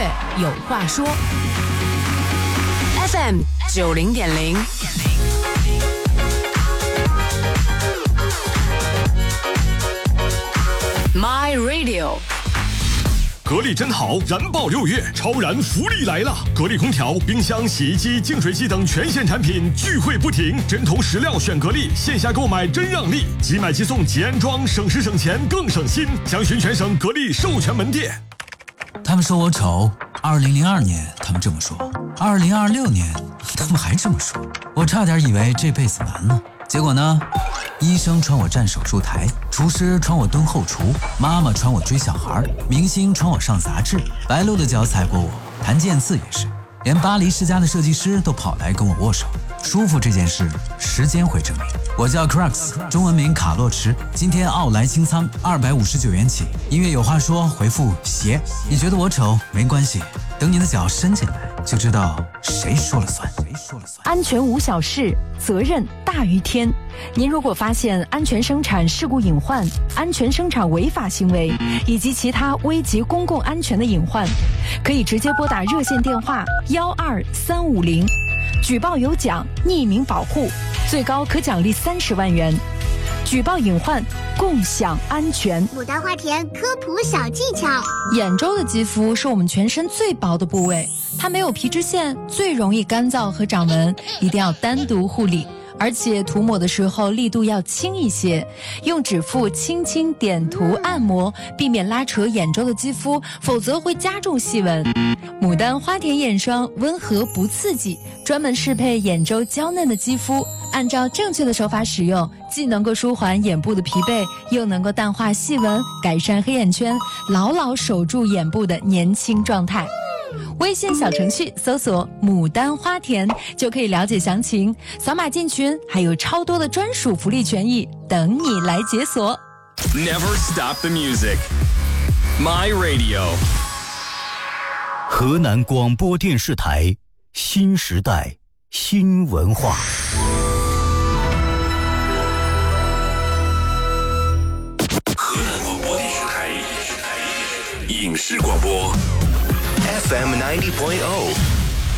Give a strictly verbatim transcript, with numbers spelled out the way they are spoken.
有话说 F M 九零点零。My Radio， 格力真好，燃爆六月，超燃福利来了！格力空调、冰箱、洗衣机、净水器等全线产品聚会不停，针头石料选格力，线下购买真让利，即买即送即安装，省时省钱更省心。详询全省格力授权门店。 他们说我丑，二零零二年他们这么说，二零二六年他们还这么说，我差点以为这辈子完了。结果呢？医生传我站手术台，厨师传我蹲后厨，妈妈传我追小孩，明星传我上杂志，白鹿的脚踩过我，谭健次也是，连巴黎世家的设计师都跑来跟我握手。舒服这件事，时间会证明。我叫 Crux， 中文名卡洛驰，今天奥莱清仓二百五十九元起。音乐有话说，回复鞋。你觉得我丑没关系，等你的脚伸进来，就知道谁说了算。谁说了算？ 安全无小事，责任大于天。您如果发现安全生产事故隐患、安全生产违法行为以及其他危及公共安全的隐患，可以直接拨打热线电话幺二三五零，举报有奖，匿名保护，最高可奖励三十万元。举报隐患，共享安全。 牡丹花田科普小技巧： 眼周的肌肤是我们全身最薄的部位，它没有皮脂腺，最容易干燥和长纹，一定要单独护理。而且涂抹的时候力度要轻一些，用指腹轻轻点涂按摩，避免拉扯眼周的肌肤，否则会加重细纹。牡丹花田眼霜温和不刺激，专门适配眼周娇嫩的肌肤，按照正确的手法使用，既能够舒缓眼部的疲惫，又能够淡化细纹，改善黑眼圈，牢牢守住眼部的年轻状态。微信小程序搜索牡丹花田就可以了解详情，扫码进群还有超多的专属福利权益等你来解锁。 Never stop the music. My Radio， 河南广播电视台新时代新文化。 河南广播电视台影视广播 F M ninety point oh